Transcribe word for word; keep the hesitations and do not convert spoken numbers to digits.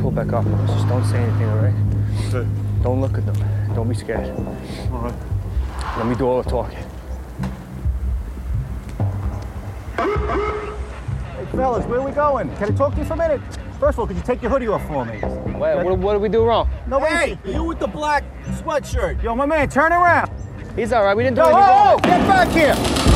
pull back up. Just don't say anything, all right? Okay. Don't look at them. Don't be scared. All right. Let me do all the talking. Hey, fellas, where are we going? Can I talk to you for a minute? First of all, could you take your hoodie off for me? Wait, what, what did we do wrong? No, Hey, you with the black sweatshirt. Yo, my man, turn around. He's all right. We didn't do Yo, anything oh, wrong. oh, get back here.